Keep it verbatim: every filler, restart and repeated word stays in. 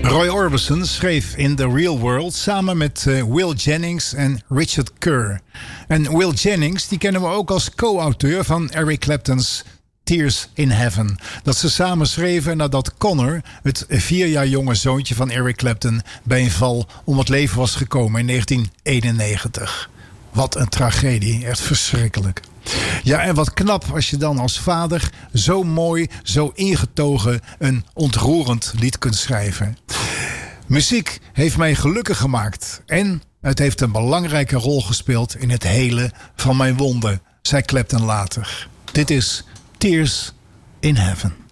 Roy Orbison schreef In the Real World samen met uh, Will Jennings en Richard Kerr. En Will Jennings die kennen we ook als co-auteur van Eric Clapton's Tears in Heaven. Dat ze samen schreven nadat Connor, het vier jaar jonge zoontje van Eric Clapton, bij een val om het leven was gekomen in negentien eenennegentig. Wat een tragedie, echt verschrikkelijk. Ja, en wat knap als je dan als vader zo mooi, zo ingetogen een ontroerend lied kunt schrijven. Muziek heeft mij gelukkig gemaakt en het heeft een belangrijke rol gespeeld in het helen van mijn wonden, zei Clapton later. Dit is Tears in Heaven.